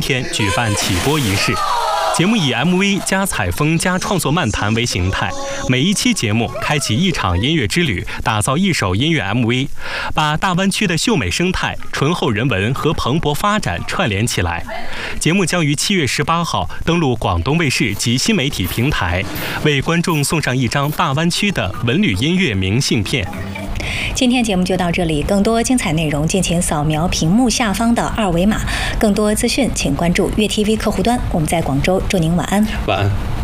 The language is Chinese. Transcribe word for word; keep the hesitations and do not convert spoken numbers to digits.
天举办起播仪式。节目以 M V 加采风加创作漫谈为形态，每一期节目开启一场音乐之旅，打造一首音乐 M V， 把大湾区的秀美生态、醇厚人文和蓬勃发展串联起来。节目将于七月十八号登陆广东卫视及新媒体平台，为观众送上一张大湾区的文旅音乐明信片。 今天节目就到这里，更多精彩内容敬请扫描屏幕下方的二维码。更多资讯请关注粤 T V 客户端。我们在广州，祝您晚安。 晚安。